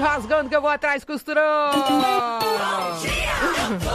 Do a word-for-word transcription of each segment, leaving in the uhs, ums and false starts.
rasgando que eu vou atrás costurando. Bom dia!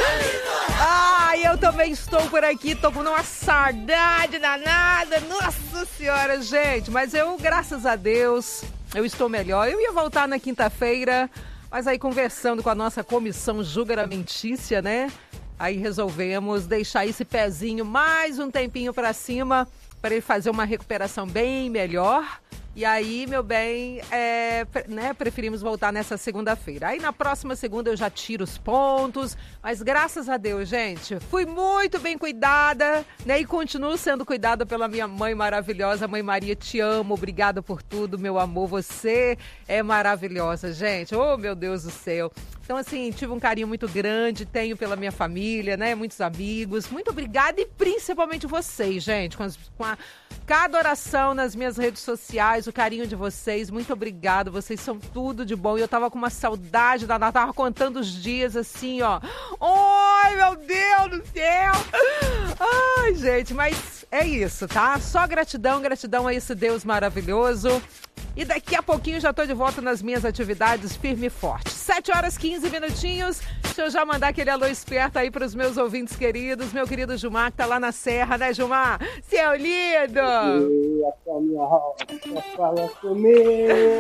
Ah, eu também estou por aqui, tô com uma saudade danada. Nossa senhora, gente. Mas eu, graças a Deus, eu estou melhor. Eu ia voltar na quinta-feira, mas aí conversando com a nossa comissão julgamentícia, né? Aí resolvemos deixar esse pezinho mais um tempinho para cima, para ele fazer uma recuperação bem melhor. E aí, meu bem, é, né, preferimos voltar nessa segunda-feira. Aí na próxima segunda eu já tiro os pontos, mas graças a Deus, gente, fui muito bem cuidada, né? E continuo sendo cuidada pela minha mãe maravilhosa. Mãe Maria, te amo, obrigada por tudo, meu amor, você é maravilhosa, gente. Oh, meu Deus do céu. Então, assim, tive um carinho muito grande, tenho pela minha família, né? Muitos amigos. Muito obrigada e principalmente vocês, gente, com, as, com a, cada oração nas minhas redes sociais, o carinho de vocês. Muito obrigada, vocês são tudo de bom. E eu tava com uma saudade da Natal, tava contando os dias assim, ó. Ai, meu Deus do céu! Ai, gente, mas é isso, tá? Só gratidão, gratidão a esse Deus maravilhoso. E daqui a pouquinho já tô de volta nas minhas atividades firme e forte. sete horas e quinze minutinhos. Deixa eu já mandar aquele alô esperto aí pros meus ouvintes queridos. Meu querido Gilmar, que tá lá na serra, né, Gilmar? Seu lindo! A minha roça fala comigo,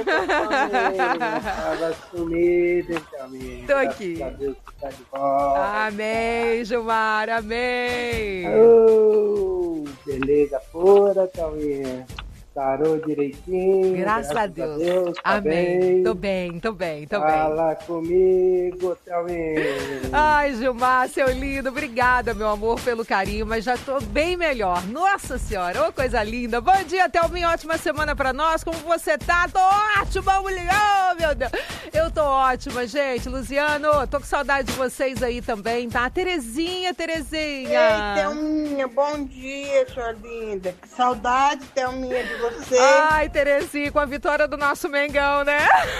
fala comigo também. Tô aqui. A Deus que tá de volta. Amém, Gilmar, amém. Oh, beleza pura, também. Sarou direitinho. Graças, graças a Deus. A Deus tá amém. Bem. Tô bem, tô bem, tô Fala bem. Fala comigo também. Ai, Gilmar, seu lindo, obrigada, meu amor, pelo carinho, mas já tô bem melhor. Nossa senhora, ô coisa linda. Bom dia, Thelminha, ótima semana pra nós. Como você tá? Tô ótima, mulher. Oh, meu Deus. Eu tô ótima, gente. Luciano, tô com saudade de vocês aí também, tá? Terezinha, Terezinha. Ei, Thelminha, bom dia, sua linda. Que saudade, Thelminha, de você. Você. Ai, Terezinha, com a vitória do nosso Mengão, né?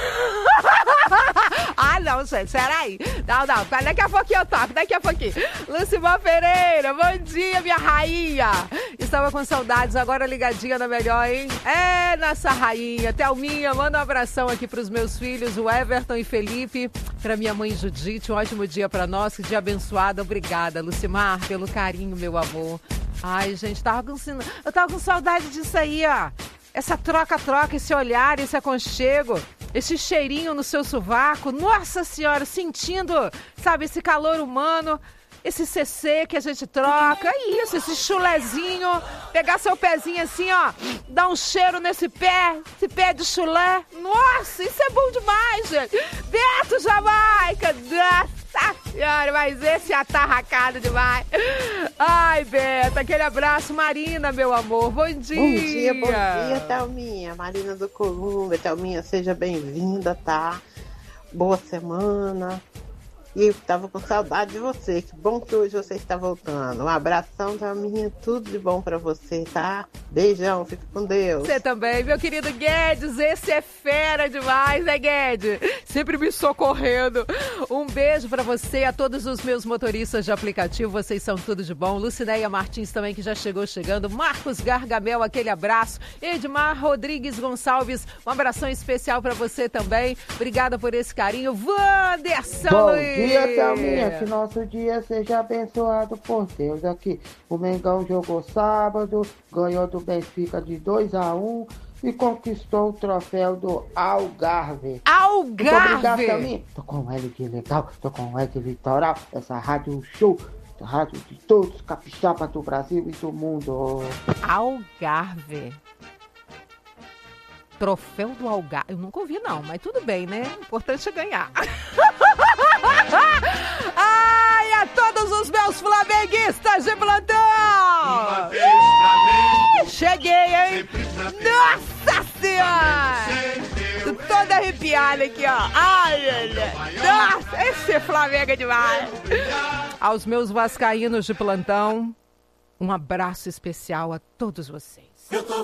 Ah, não, gente, peraí. Não, não, daqui a pouquinho eu toco, daqui a pouquinho. Lucimar Pereira, bom dia, minha rainha. Estava com saudades, agora ligadinha na melhor, hein? É, nossa rainha. Thelminha, manda um abração aqui pros meus filhos, o Everton e Felipe, pra minha mãe Judite, um ótimo dia pra nós, que dia abençoado. Obrigada, Lucimar, pelo carinho, meu amor. Ai, gente, tava com, eu tava com saudade disso aí, ó. Essa troca-troca, esse olhar, esse aconchego, esse cheirinho no seu sovaco. Nossa senhora, sentindo, sabe, esse calor humano, esse C C que a gente troca. É isso, esse chulezinho. Pegar seu pezinho assim, ó, dar um cheiro nesse pé, esse pé de chulé. Nossa, isso é bom demais, gente. Beto Jamaica, nossa senhora, mas esse é atarracado demais. Ai, Beto, aquele abraço. Marina, meu amor, bom dia. Bom dia, bom dia, Thelminha. Marina do Columba. Thelminha, seja bem-vinda, tá? Boa semana. E eu tava com saudade de você. Que bom que hoje você está voltando. Um abração, Thelminha. Tudo de bom pra você, tá? Beijão, fica com Deus. Você também, meu querido Guedes. Esse é fera demais, né, Guedes? Sempre me socorrendo. Um beijo pra você e a todos os meus motoristas de aplicativo. Vocês são tudo de bom. Lucinéia Martins também, que já chegou chegando. Marcos Gargamel, aquele abraço. Edmar Rodrigues Gonçalves, um abração especial pra você também. Obrigada por esse carinho. Wanderson Bom Luiz. Bom dia, Thelminha, que nosso dia seja abençoado por Deus aqui. O Mengão jogou sábado, ganhou do Benfica de dois a um e conquistou o troféu do Algarve. Algarve! Muito obrigado, Thelminha. Tô com um L de legal, tô com um L de litoral, essa rádio show, rádio de todos, capixaba do Brasil e do mundo. Algarve. Troféu do Algarve. Eu nunca ouvi, não, mas tudo bem, né? O importante é ganhar. Ai, a todos os meus flamenguistas de plantão! Cheguei, hein? Nossa Senhora! Tô toda arrepiada aqui, ó. Ai, olha. Nossa, esse Flamengo é demais. Aos meus vascaínos de plantão, um abraço especial a todos vocês. Eu tô